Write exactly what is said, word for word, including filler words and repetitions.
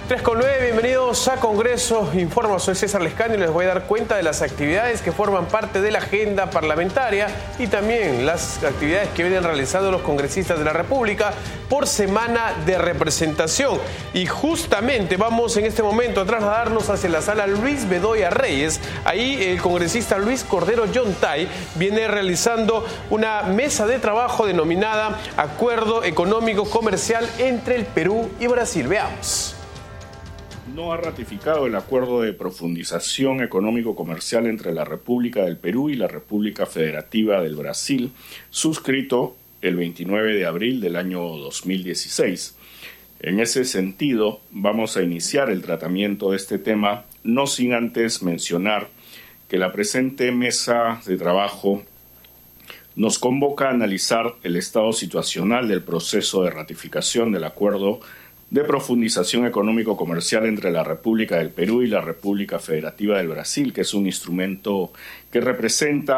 tres con nueve, bienvenidos a Congreso Informa. Soy César Lescano y les voy a dar cuenta de las actividades que forman parte de la agenda parlamentaria y también las actividades que vienen realizando los congresistas de la República por semana de representación. Y justamente vamos en este momento a trasladarnos hacia la sala Luis Bedoya Reyes. Ahí el congresista Luis Cordero Yontay viene realizando una mesa de trabajo denominada Acuerdo Económico Comercial entre el Perú y Brasil. Veamos. No ha ratificado el acuerdo de profundización económico-comercial entre la República del Perú y la República Federativa del Brasil, suscrito el veintinueve de abril del año dos mil dieciséis. En ese sentido, vamos a iniciar el tratamiento de este tema, no sin antes mencionar que la presente mesa de trabajo nos convoca a analizar el estado situacional del proceso de ratificación del acuerdo de profundización económico-comercial entre la República del Perú y la República Federativa del Brasil, que es un instrumento que representa